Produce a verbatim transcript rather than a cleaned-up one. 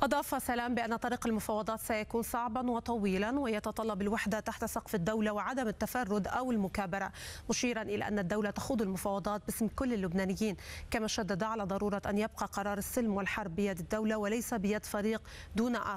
أضاف سلام بأن طريق المفاوضات سيكون صعبا وطويلا ويتطلب الوحدة تحت سقف الدولة وعدم التفرد أو المكابرة، مشيرا إلى أن الدولة تخوض المفاوضات باسم كل اللبنانيين. كما شدد على ضرورة أن يبقى قرار السلم والحرب بيد الدولة وليس بيد فريق دون آخر.